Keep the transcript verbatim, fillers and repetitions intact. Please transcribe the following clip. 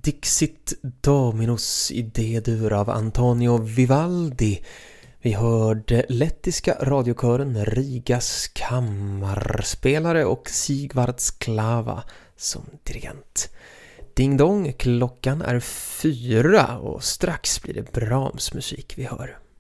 Dixit Dominus i D-dur av Antonio Vivaldi. Vi hörde lettiska radiokören Rigas kammarspelare och Sigvard Sklava som dirigent. Ding dong, klockan är fyra och strax blir det Brahms musik vi hör.